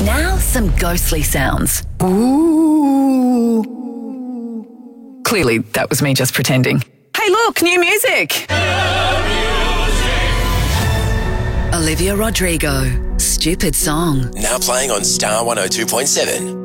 Now, some ghostly sounds. Ooh. Clearly, that was me just pretending. Hey, look, new music! Olivia Rodrigo, Stupid Song. Now playing on Star 102.7.